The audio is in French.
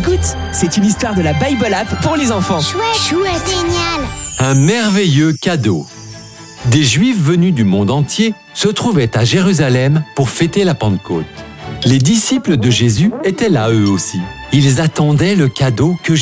Écoute, c'est une histoire de la Bible App pour les enfants. Chouette, génial. Un merveilleux cadeau. Des Juifs venus du monde entier se trouvaient à Jérusalem pour fêter la Pentecôte. Les disciples de Jésus étaient là eux aussi. Ils attendaient le cadeau que